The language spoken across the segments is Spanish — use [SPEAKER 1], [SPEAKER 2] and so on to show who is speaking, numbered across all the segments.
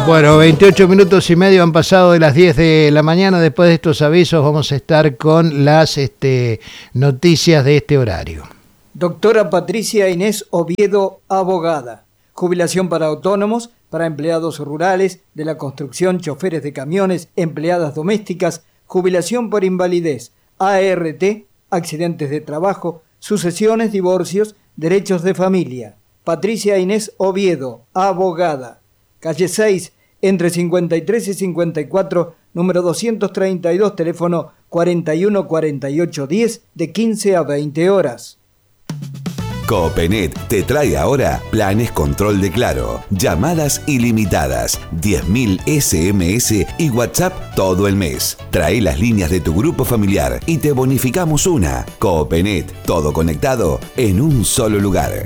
[SPEAKER 1] Bueno, 28 minutos y medio han pasado de las 10 de la mañana. Después de estos avisos vamos a estar con las noticias de este horario.
[SPEAKER 2] Doctora Patricia Inés Oviedo, abogada. Jubilación para autónomos, para empleados rurales, de la construcción, choferes de camiones, empleadas domésticas, jubilación por invalidez, ART, accidentes de trabajo, sucesiones, divorcios, derechos de familia. Patricia Inés Oviedo, abogada. Calle 6, entre 53 y 54, número 232, teléfono 414810, de 15 a 20 horas.
[SPEAKER 3] Coopenet te trae ahora planes control de Claro, llamadas ilimitadas, 10.000 SMS y WhatsApp todo el mes. Trae las líneas de tu grupo familiar y te bonificamos una. Coopenet, todo conectado en un solo lugar.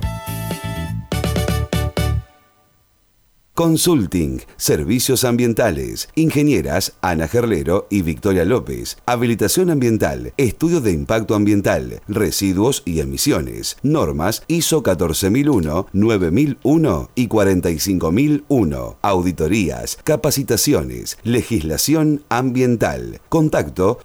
[SPEAKER 3] Consulting, servicios ambientales, ingenieras Ana Gerlero y Victoria López, habilitación ambiental, estudio de impacto ambiental, residuos y emisiones, normas ISO 14001, 9001 y 45001, auditorías, capacitaciones, legislación ambiental. Contacto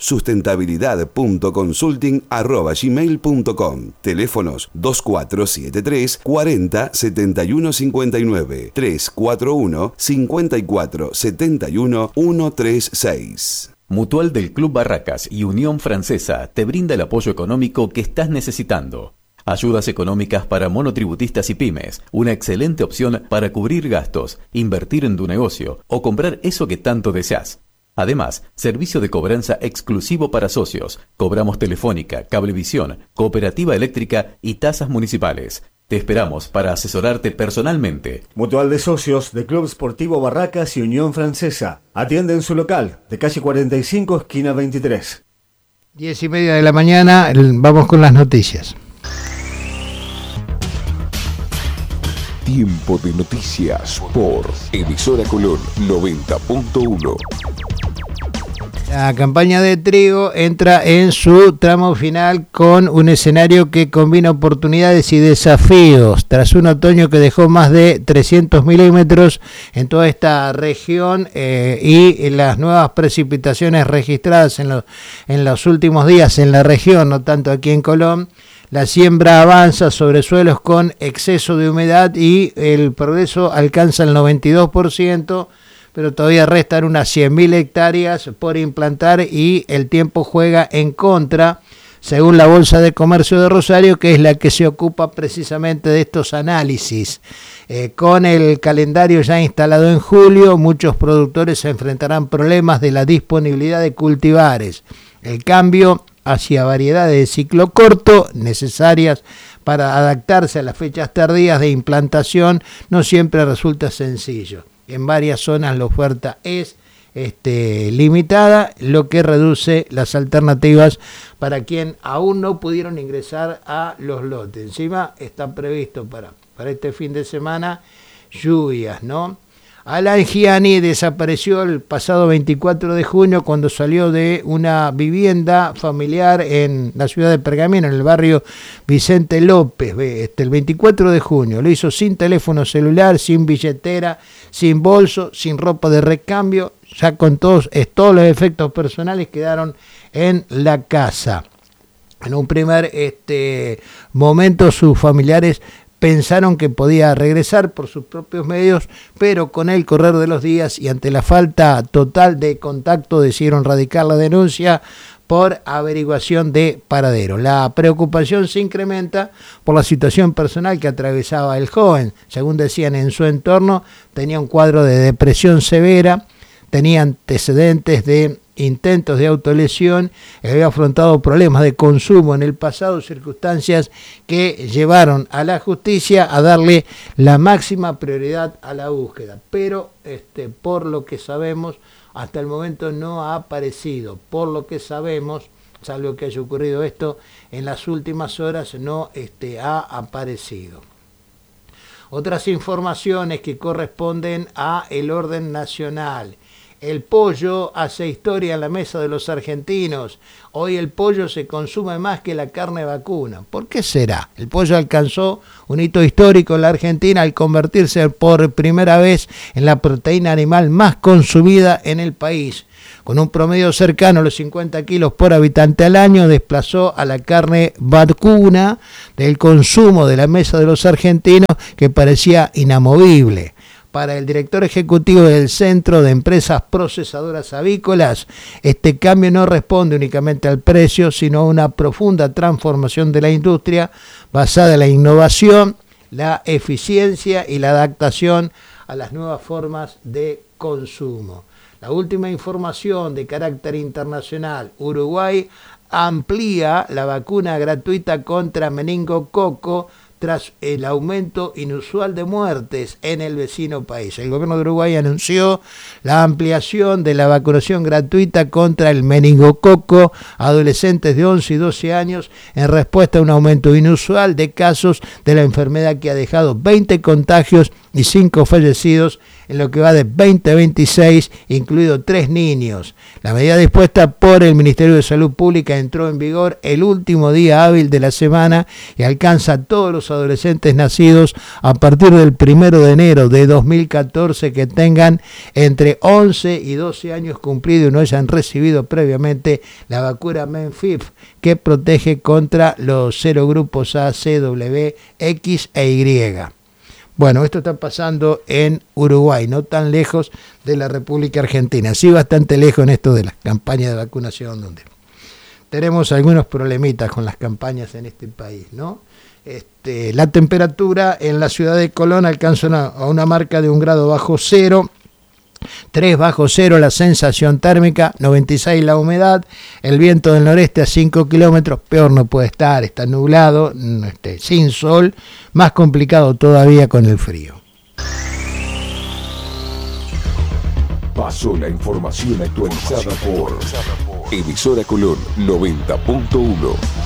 [SPEAKER 3] sustentabilidad.consulting@gmail.com. Teléfonos 2473 40 71 59 341 54 71 136.
[SPEAKER 4] Mutual del Club Barracas y Unión Francesa te brinda el apoyo económico que estás necesitando. Ayudas económicas para monotributistas y pymes, una excelente opción para cubrir gastos, invertir en tu negocio o comprar eso que tanto deseas. Además, servicio de cobranza exclusivo para socios. Cobramos telefónica, cablevisión, cooperativa eléctrica y tasas municipales. Te esperamos para asesorarte personalmente.
[SPEAKER 5] Mutual de Socios de Club Sportivo Barracas y Unión Francesa. Atiende en su local, de calle 45, esquina 23.
[SPEAKER 1] 10:30 de la mañana, vamos con las noticias.
[SPEAKER 6] Tiempo de noticias por Emisora Colón 90.1.
[SPEAKER 1] La campaña de trigo entra en su tramo final con un escenario que combina oportunidades y desafíos. Tras un otoño que dejó más de 300 milímetros en toda esta región y las nuevas precipitaciones registradas en los últimos días en la región, no tanto aquí en Colón, la siembra avanza sobre suelos con exceso de humedad y el progreso alcanza el 92%. Pero todavía restan unas 100.000 hectáreas por implantar y el tiempo juega en contra, según la Bolsa de Comercio de Rosario, que es la que se ocupa precisamente de estos análisis. Con el calendario ya instalado en julio, muchos productores se enfrentarán problemas de la disponibilidad de cultivares. El cambio hacia variedades de ciclo corto, necesarias para adaptarse a las fechas tardías de implantación, no siempre resulta sencillo. En varias zonas la oferta es limitada, lo que reduce las alternativas para quien aún no pudieron ingresar a los lotes. Encima está previsto para este fin de semana lluvias, ¿no? Alan Gianni desapareció el pasado 24 de junio cuando salió de una vivienda familiar en la ciudad de Pergamino, en el barrio Vicente López. El 24 de junio lo hizo sin teléfono celular, sin billetera, sin bolso, sin ropa de recambio, ya con todos los efectos personales quedaron en la casa. En un primer momento sus familiares pensaron que podía regresar por sus propios medios, pero con el correr de los días y ante la falta total de contacto decidieron radicar la denuncia por averiguación de paradero. La preocupación se incrementa por la situación personal que atravesaba el joven. Según decían en su entorno, tenía un cuadro de depresión severa, tenía antecedentes de intentos de autolesión, había afrontado problemas de consumo en el pasado, circunstancias que llevaron a la justicia a darle la máxima prioridad a la búsqueda. Pero por lo que sabemos, hasta el momento no ha aparecido. Por lo que sabemos, salvo que haya ocurrido esto en las últimas horas, no ha aparecido. Otras informaciones que corresponden a el orden nacional. El pollo hace historia en la mesa de los argentinos. Hoy el pollo se consume más que la carne vacuna. ¿Por qué será? El pollo alcanzó un hito histórico en la Argentina al convertirse por primera vez en la proteína animal más consumida en el país. Con un promedio cercano a los 50 kilos por habitante al año, desplazó a la carne vacuna del consumo de la mesa de los argentinos, que parecía inamovible. Para el director ejecutivo del Centro de Empresas Procesadoras Avícolas, este cambio no responde únicamente al precio, sino a una profunda transformación de la industria basada en la innovación, la eficiencia y la adaptación a las nuevas formas de consumo. La última información de carácter internacional: Uruguay amplía la vacuna gratuita contra meningococo tras el aumento inusual de muertes en el vecino país. El gobierno de Uruguay anunció la ampliación de la vacunación gratuita contra el meningococo a adolescentes de 11 y 12 años en respuesta a un aumento inusual de casos de la enfermedad que ha dejado 20 contagios y 5 fallecidos en lo que va de 2026, incluidos 3 niños. La medida dispuesta por el Ministerio de Salud Pública entró en vigor el último día hábil de la semana y alcanza a todos los adolescentes nacidos a partir del 1 de enero de 2014 que tengan entre 11 y 12 años cumplidos y no hayan recibido previamente la vacuna Menfib, que protege contra los serogrupos A, C, W, X e Y. Bueno, esto está pasando en Uruguay, no tan lejos de la República Argentina, sí bastante lejos en esto de las campañas de vacunación, donde tenemos algunos problemitas con las campañas en este país, ¿no? La temperatura en la ciudad de Colón alcanza una marca de 1 grado bajo cero, 3 bajo cero la sensación térmica, 96 la humedad, el viento del noreste a 5 kilómetros, peor no puede estar, está nublado, sin sol, más complicado todavía con el frío.
[SPEAKER 6] Pasó la información actualizada por Emisora Colón 90.1.